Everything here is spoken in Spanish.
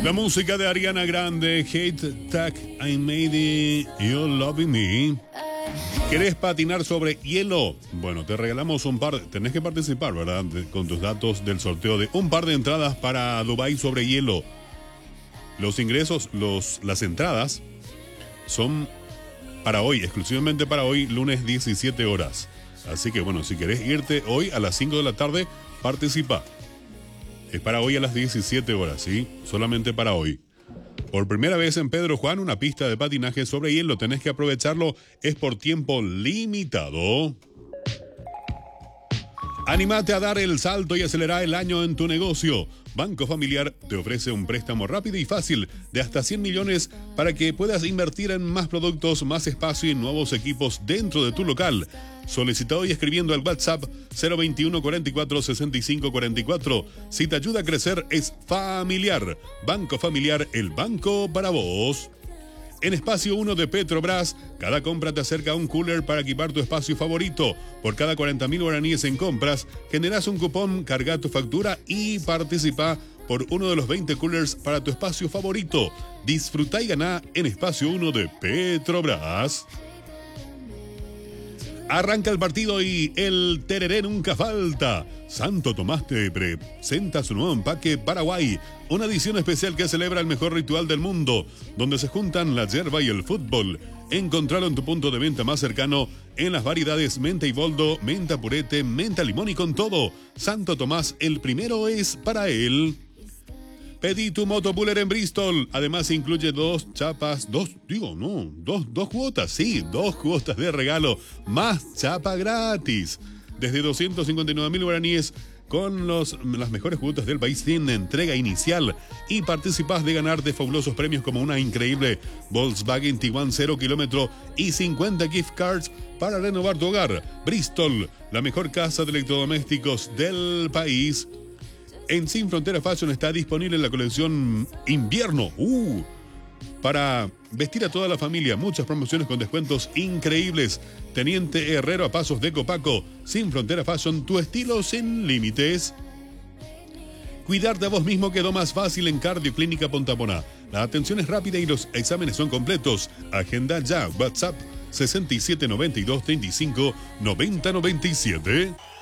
La música de Ariana Grande, Hate Tag, I Made It, You Loving Me. ¿Querés patinar sobre hielo? Bueno, te regalamos un par, tenés que participar, ¿verdad? Con tus datos del sorteo de un par de entradas para Dubái sobre hielo. Los ingresos, las entradas son para hoy, exclusivamente para hoy, lunes 17 horas. Así que bueno, si querés irte hoy a las 5 de la tarde, participa. Es para hoy a las 17 horas, ¿sí? Solamente para hoy. Por primera vez en Pedro Juan, una pista de patinaje sobre hielo. Tenés que aprovecharlo, es por tiempo limitado. Anímate a dar el salto y acelerar el año en tu negocio. Banco Familiar te ofrece un préstamo rápido y fácil de hasta 100 millones para que puedas invertir en más productos, más espacio y nuevos equipos dentro de tu local. Solicita hoy escribiendo al WhatsApp 021 44 65 44. Si te ayuda a crecer es Familiar. Banco Familiar, el banco para vos. En Espacio 1 de Petrobras, cada compra te acerca a un cooler para equipar tu espacio favorito. Por cada 40.000 guaraníes en compras, generás un cupón, carga tu factura y participa por uno de los 20 coolers para tu espacio favorito. Disfruta y ganá en Espacio 1 de Petrobras. Arranca el partido y el tereré nunca falta. Santo Tomás te presenta su nuevo empaque Paraguay, una edición especial que celebra el mejor ritual del mundo, donde se juntan la yerba y el fútbol. Encontralo en tu punto de venta más cercano en las variedades menta y boldo, menta purete, menta limón y con todo. Santo Tomás, el primero es para él. Pedí tu Motopuller en Bristol. Además incluye dos cuotas de regalo, más chapa gratis. Desde 259.000 guaraníes con las mejores cuotas del país sin entrega inicial. Y participás de ganarte fabulosos premios como una increíble Volkswagen Tiguan 0 kilómetro y 50 gift cards para renovar tu hogar. Bristol, la mejor casa de electrodomésticos del país. En Sin Frontera Fashion está disponible la colección invierno. Para vestir a toda la familia. Muchas promociones con descuentos increíbles. Teniente Herrero a pasos de Copaco. Sin Frontera Fashion, tu estilo sin límites. Cuidarte a vos mismo quedó más fácil en Cardio Clínica Pontapona. La atención es rápida y los exámenes son completos. Agenda ya. WhatsApp 67 92 35 90 97.